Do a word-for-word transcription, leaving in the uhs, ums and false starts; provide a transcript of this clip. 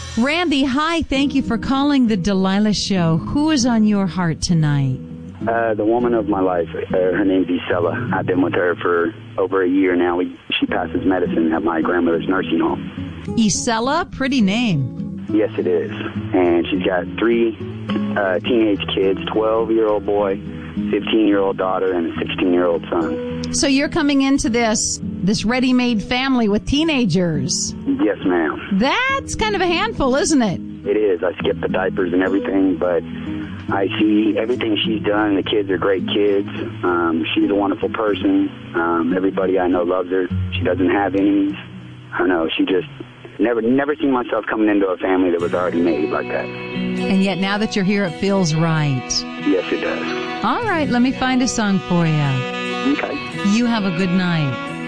Randy, hi. Thank you for calling the Delilah Show. Who is on your heart tonight? Uh, the woman of my life. Uh, her name's Isela. I've been with her for over a year now. We, she passes medicine at my grandmother's nursing home. Isela? Pretty name. Yes, it is. And she's got three uh, teenage kids, twelve-year-old boy, fifteen-year-old daughter, and a sixteen-year-old son. So you're coming into this this ready-made family with teenagers. Yes, ma'am. That's kind of a handful, isn't it? It is. I skip the diapers and everything, but I see everything she's done. The kids are great kids. Um, she's a wonderful person. Um, everybody I know loves her. She doesn't have enemies. I don't know. She just never, never seen myself coming into a family that was already made like that. And yet now that you're here, it feels right. Yes, it does. All right, let me find a song for you. Okay. You have a good night.